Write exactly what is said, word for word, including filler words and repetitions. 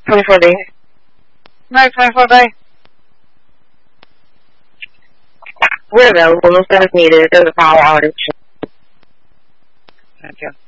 twenty-four days. No, twenty-four days. We're available. No service needed. There's a power outage. Thank you.